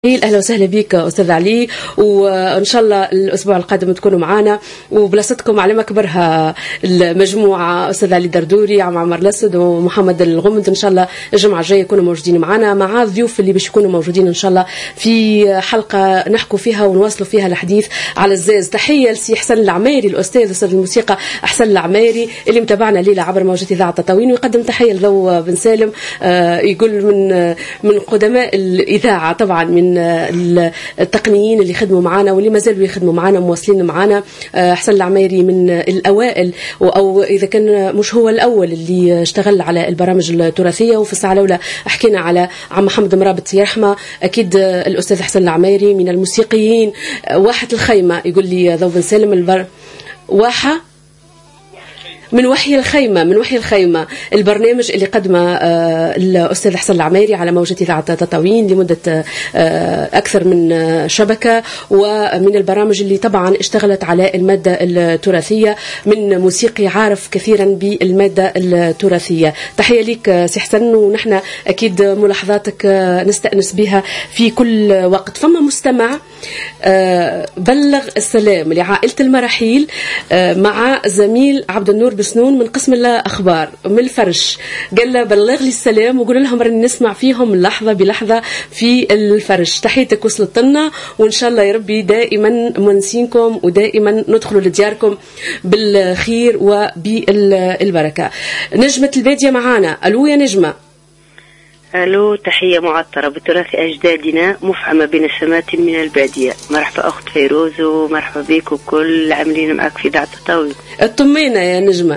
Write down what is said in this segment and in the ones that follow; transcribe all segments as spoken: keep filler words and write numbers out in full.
اهلا وسهلا بك استاذ علي، وان شاء الله الاسبوع القادم تكونوا معنا وبلاصتكم على مكبرها المجموعه استاذ علي دردوري، عم عمر الاسد ومحمد الغمد. ان شاء الله الجمعه الجايه يكونوا موجودين معنا مع الضيوف اللي باش يكونوا موجودين ان شاء الله في حلقه نحكوا فيها ونواصلوا فيها الحديث على الزاز. تحيه لسي حسن العميري الاستاذ استاذ الموسيقى حسن العميري اللي متابعنا ليله عبر موجات اذاعه تطاوين، ويقدم تحيه لذو بن سالم يقول من من قدماء الاذاعه طبعا، من التقنيين اللي خدموا معنا واللي ما زالوا يخدموا معنا مواصلين معنا. حسن العميري من الأوائل، أو إذا كان مش هو الأول اللي اشتغل على البرامج التراثية. وفي الساعة الأولى حكينا على عم محمد مرابط يرحمه. أكيد الأستاذ حسن العميري من الموسيقيين واحة الخيمة، يقول لي ذو بن سالم البر واحة من وحي الخيمة من وحي الخيمة البرنامج اللي قدمه الأستاذ حسن العميري على موجة إذاعة تطاوين لمدة أكثر من شبكة، ومن البرامج اللي طبعا اشتغلت على المادة التراثية، من موسيقي عارف كثيرا بالمادة التراثية. تحية لك سي حسن، ونحن أكيد ملاحظاتك نستأنس بها في كل وقت. فما مستمع بلغ السلام لعائلة المراحيل مع زميل عبد النور بسنون من قسم الأخبار من الفرش، قال له بلغ لي السلام وقول لهم راني نسمع فيهم لحظة بلحظة في الفرش. تحيتك وصلت لنا، وإن شاء الله يا ربي دائما منسينكم ودائما ندخلوا لدياركم بالخير وبالبركة. نجمة البادية معانا. ألو يا نجمة. ألو، تحية معطرة بتراث أجدادنا مفعمة بنسمات من البادية. مرحبا أخت فيروز، ومرحبا بك وكل العاملين معك في إذاعة تطاوين. الطمينة يا نجمة.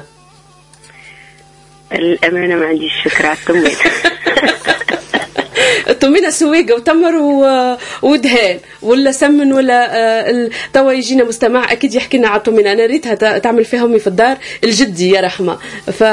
الأمانة ما عنديش فكرة على الطمينة. الطمينة سويقة وتمر ودهان ولا سمن ولا توا يجينا مستمع أكيد يحكي لنا على الطمينة. أنا ريتها تعمل فيها أمي في الدار الجدي يا رحمة. ف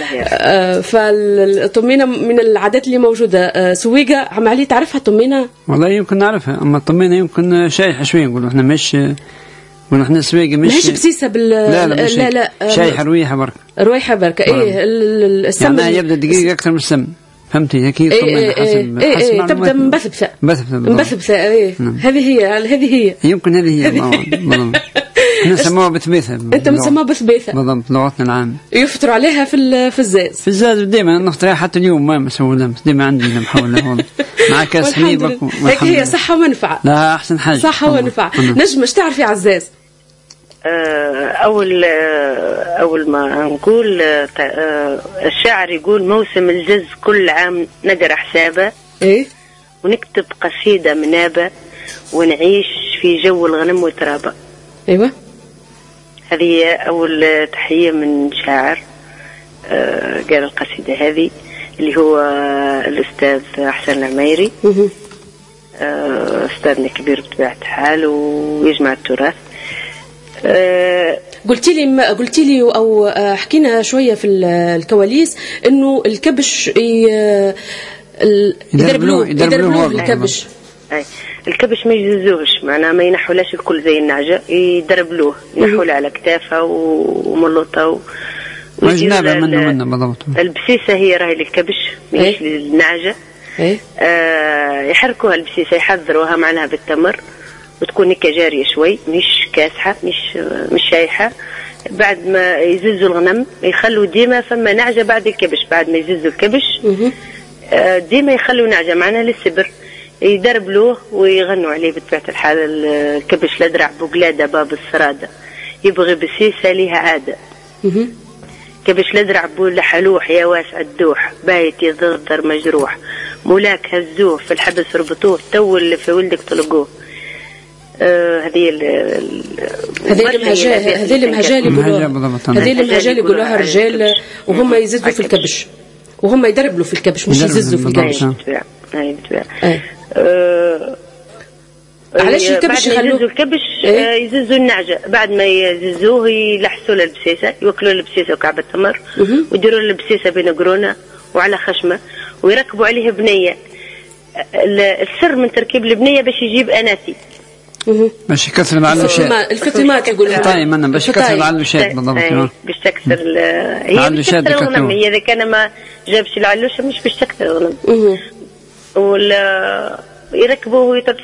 فالطمينة من العادات اللي موجودة. سويقة عم علي تعرفها الطمينة؟ والله يمكن نعرفها، أما الطمينة يمكن شايحة شوية، نقولوا إحنا مش ونحن احنا سويقة مش ماهيش بسيسة بال لا لا, لا, لا شايحة رويحة بركة رويحة بركة. إيه السم يعني يبدأ دقيقة أكثر من السم، فهمتي هكي إيه إيه حسب إيه حسب إيه تبدأ مبثبثة مبثبثة إيه هذه هي هذه هي يمكن هذه هي بالضبط. نسموها بثبيثة. أنت مسموها بثبيثة بالضبط، لغتنا العامة. يفطروا عليها في في الزاز في الزاز ديما نفطرها حتى اليوم ما مسوي ديما عندنا محاولة هون مع كاس حليبك. هيك هي صحة ومنفعة. لا أحسن حاجة صحة ومنفعة. نجم ايش تعرفي على الزاز؟ أول أول ما نقول الشاعر يقول موسم الجز كل عام نقرأ حسابه، إيه؟ ونكتب قصيدة منابة ونعيش في جو الغنم والترابة. أيوة، هذه أول تحية من شاعر قال القصيدة هذه اللي هو الأستاذ حسن العميري، أستاذنا كبير بطبيعة الحال ويجمع التراث. أه قلتي لي قلتي لي او حكينا شويه في الكواليس انه الكبش يدربلوه يدربلوه الكبش. اي الكبش ما يجزوهش، معناها ما ينحولاش الكل زي النعجه، يدربلوه ينحوله على كتافه وملطه وجنابه منه منه بالضبط. البسيسه هي راهي للكبش مش للنعجه. آه يحركوها البسيسه، يحضروها معناها بالتمر وتكون هكا جارية شوي، مش كاسحة مش مش شايحة. بعد ما يززوا الغنم يخلوا ديما فما نعجة بعد الكبش، بعد ما يززوا الكبش ديما يخلوا نعجة معنا للسبر، يدربلوه ويغنوا عليه بطبيعة الحال. الكبش لدرع بقلادة باب السرادة، يبغي بسيسة ليها عادة. كبش لدرع بول حلوح يا واسع الدوح، بايت يضرر مجروح، مولاك هزوه في الحبس ربطوه، تو اللي في ولدك طلقوه. هذه هذه المهجة هذه المهجة اللي يقولوها هذه المهجة اللي يقولوها الرجال وهم يززوا في الكبش، وهم يدربلوا في الكبش مش يززوا في الكبش. هاي بالطبع. علاش الكبش يززوا الكبش؟ يززوا النعجة، بعد ما يززوه يلحسوا له البسيسة، يوكلوا له البسيسة وكعب التمر ويديروا له البسيسة بين قرونه وعلى خشمه ويركبوا عليه بنية. السر من تركيب البنية باش يجيب أناتي، باش يكسر العلوشات الفتيمات يقولوا طيب منا باش يكسر العلوشات بالضبط. باش تكسر هي باش تكسر الغنم، هي اذا كان ما جابش العلوشه مش باش تكسر الغنم. ولا يركبوه